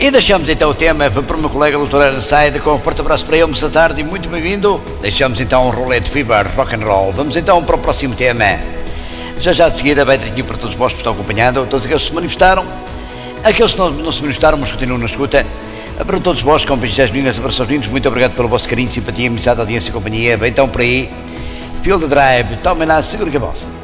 E deixamos então o tema para o meu colega Dr. Aaron Said, com um forte abraço para ele, boa tarde e muito bem-vindo. Deixamos então um rolê de Fever Rock and Roll. Vamos então para o próximo tema. Já de seguida vai direitinho para todos vós que estão acompanhando, todos aqueles que se manifestaram, aqueles que não se manifestaram, mas continuam na escuta. Para todos vós, com beijos minhas, abraços lindos, muito obrigado pelo vosso carinho, simpatia, amizade, audiência e companhia. Bem então por aí, Field Drive, tomem lá, segura que a vossa.